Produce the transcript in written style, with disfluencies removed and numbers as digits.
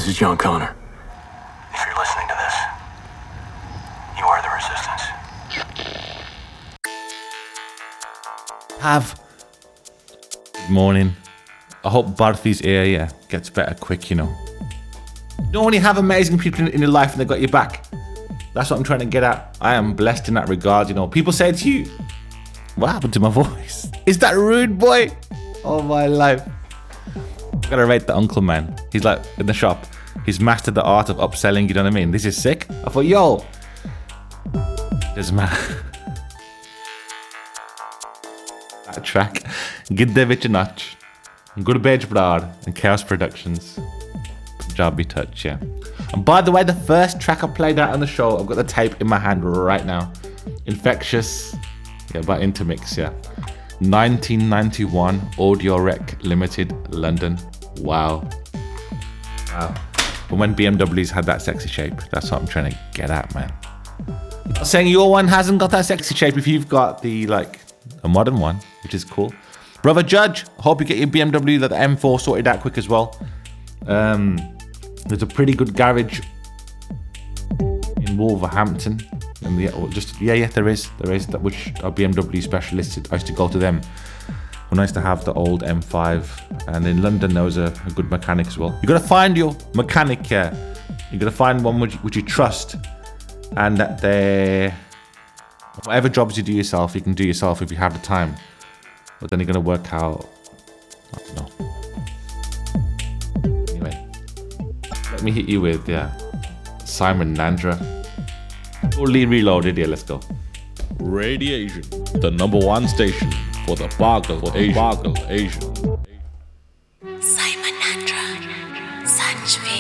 This is John Connor. If you're listening to this, you are the resistance. Good morning. I hope Barthy's ear, gets better quick, you know. You don't only have amazing people in your life and they got your back. That's what I'm trying to get at. I am blessed in that regard, you know. People say to you, what happened to my voice? Is that rude, boy? Oh, my life. I gotta rate the uncle, man. He's like in the shop. He's mastered the art of upselling, you know what I mean? This is sick. I thought, yo, this man. That track. Gidde Vich Notch. Good Beige Broad and Chaos Productions. Punjabi touch, yeah. And by the way, the first track I played out on the show, I've got the tape in my hand right now. Infectious, by Intermix, 1991 Audio Rec Limited, London. Wow. But when BMWs had that sexy shape, that's what I'm trying to get at, man. I'm not saying your one hasn't got that sexy shape if you've got the, a modern one, which is cool. Brother Judge, hope you get your BMW, the M4 sorted out quick as well. There's a pretty good garage in Wolverhampton. And there is, which are BMW specialists. I used to go to them when I used to have the old M5. And in London, there was a good mechanic as well. You got to find your mechanic here. You got to find one which you trust. And that whatever jobs you do yourself, you can do yourself if you have the time. But then you're going to work out, I don't know. Anyway, let me hit you with, Simon Nandra. Fully reloaded, let's go. Radiation, the #1 station for the Bagel Asian.